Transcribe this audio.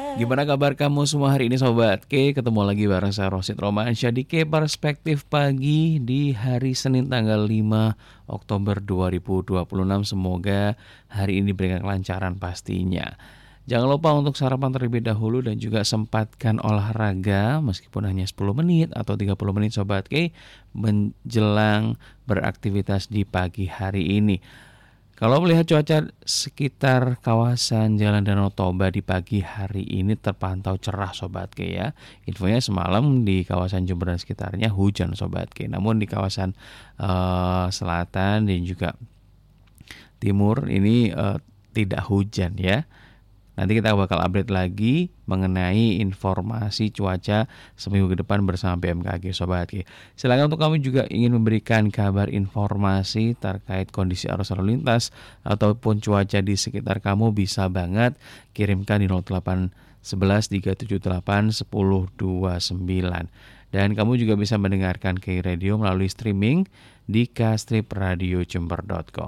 Gimana kabar kamu semua hari ini Sobat K? Ketemu lagi bareng saya Rosid Romansyah di K Perspektif Pagi di hari Senin tanggal 5 Oktober 2026. Semoga hari ini berikan kelancaran pastinya. Jangan lupa untuk sarapan terlebih dahulu dan juga sempatkan olahraga meskipun hanya 10 menit atau 30 menit Sobat K menjelang beraktivitas di pagi hari ini. Kalau melihat cuaca sekitar kawasan Jalan Danau Toba di pagi hari ini terpantau cerah Sobat K ya. Infonya semalam di kawasan Jember dan sekitarnya hujan Sobat K. Namun di kawasan selatan dan juga timur ini tidak hujan ya. Nanti kita bakal update lagi mengenai informasi cuaca seminggu ke depan bersama BMKG Sobat K. Silakan untuk kamu juga ingin memberikan kabar informasi terkait kondisi arus lalu lintas ataupun cuaca di sekitar kamu bisa banget kirimkan di 0811 378 1029. Dan kamu juga bisa mendengarkan K Radio melalui streaming di kstripradiojember.com.